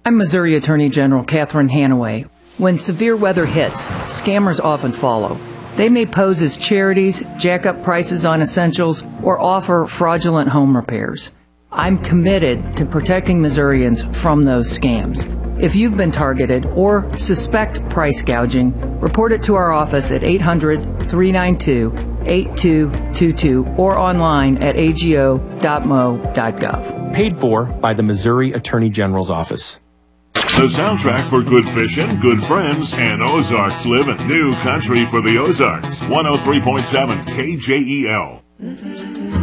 I'm Missouri Attorney General Catherine Hanaway. When severe weather hits, scammers often follow. They may pose as charities, jack up prices on essentials, or offer fraudulent home repairs. I'm committed to protecting Missourians from those scams. If you've been targeted or suspect price gouging, report it to our office at 800-392-8222 or online at ago.mo.gov. Paid for by the Missouri Attorney General's Office. The soundtrack for good fishing, good friends, and Ozarks living. New country for the Ozarks. 103.7 KJEL.